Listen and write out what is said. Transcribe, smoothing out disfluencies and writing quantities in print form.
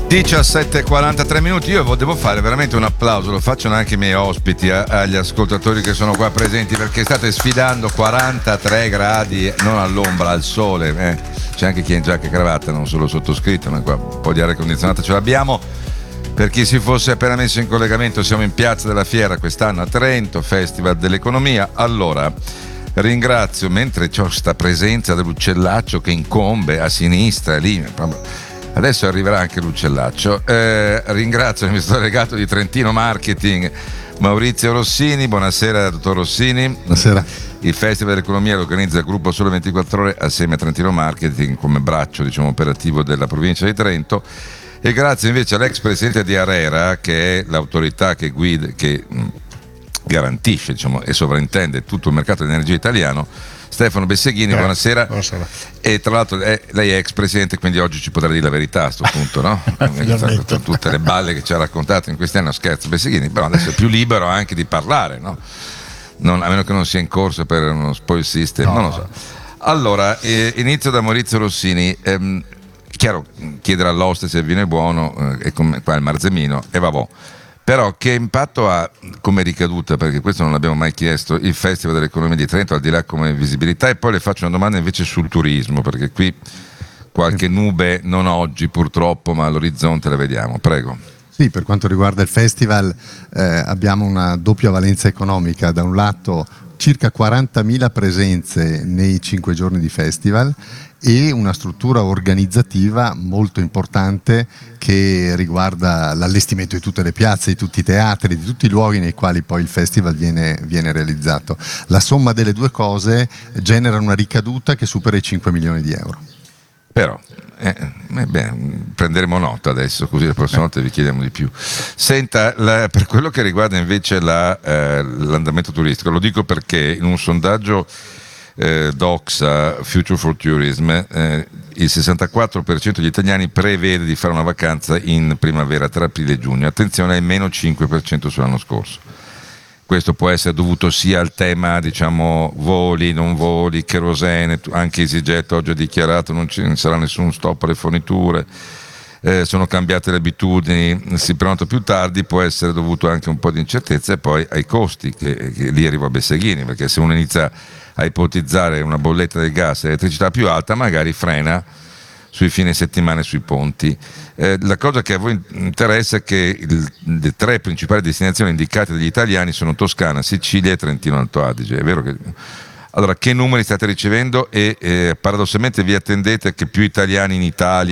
17:43 minuti. Io devo fare veramente un applauso, lo faccio anche ai miei ospiti, agli ascoltatori che sono qua presenti, perché state sfidando 43 gradi, non all'ombra, al sole. C'è anche chi è in giacca e cravatta, non solo sottoscritto, ma qua un po' di aria condizionata ce l'abbiamo. Per chi si fosse appena messo in collegamento, siamo in Piazza della Fiera quest'anno a Trento, Festival dell'Economia. Allora, ringrazio, mentre c'ho sta presenza dell'uccellaccio che incombe a sinistra, lì, adesso arriverà anche l'uccellaccio. Ringrazio l'amministratore delegato di Trentino Marketing, Maurizio Rossini. Buonasera, dottor Rossini. Buonasera. Il Festival dell'Economia lo organizza il gruppo Sole 24 Ore assieme a Trentino Marketing come braccio, operativo della provincia di Trento. E grazie invece all'ex presidente di ARERA, che è l'autorità che guida, che garantisce e sovrintende tutto il mercato dell'energia italiano, Stefano Besseghini. Buonasera. Buonasera. E tra l'altro lei è ex presidente, quindi oggi ci potrà dire la verità a sto punto, no? Tutte le balle che ci ha raccontato in questi anni, scherzo Besseghini, però adesso è più libero anche di parlare, no? A meno che non sia in corso per uno spoil system, no. Non lo so. Allora, inizio da Maurizio Rossini. Chiaro, chiedere all'oste se il vino è buono, è come qua il Marzemino, e vabbè. Però che impatto ha come ricaduta, perché questo non l'abbiamo mai chiesto, il Festival dell'Economia di Trento, al di là come visibilità? E poi le faccio una domanda invece sul turismo, perché qui qualche nube, non oggi purtroppo, ma all'orizzonte la vediamo. Prego. Sì, per quanto riguarda il festival abbiamo una doppia valenza economica. Da un lato circa 40.000 presenze nei 5 giorni di festival e una struttura organizzativa molto importante che riguarda l'allestimento di tutte le piazze, di tutti i teatri, di tutti i luoghi nei quali poi il festival viene realizzato. La somma delle due cose genera una ricaduta che supera i 5 milioni di euro. Però prenderemo nota adesso, così la prossima volta vi chiediamo di più. Senta, per quello che riguarda invece l'andamento turistico, lo dico perché in un sondaggio Doxa Future for Tourism il 64% degli italiani prevede di fare una vacanza in primavera tra aprile e giugno. Attenzione, è meno 5% sull'anno scorso. Questo può essere dovuto sia al tema, voli, non voli, kerosene. Anche EasyJet oggi ha dichiarato non ci sarà nessun stop alle forniture, sono cambiate le abitudini, si prenota più tardi. Può essere dovuto anche un po' di incertezza e poi ai costi, che lì arriva a Besseghini, perché se uno inizia a ipotizzare una bolletta del gas e l'elettricità più alta, magari frena sui fine settimana e sui ponti. La cosa che a voi interessa è che le 3 principali destinazioni indicate dagli italiani sono Toscana, Sicilia e Trentino Alto Adige. È vero che... Allora, che numeri state ricevendo e paradossalmente vi attendete che più italiani in Italia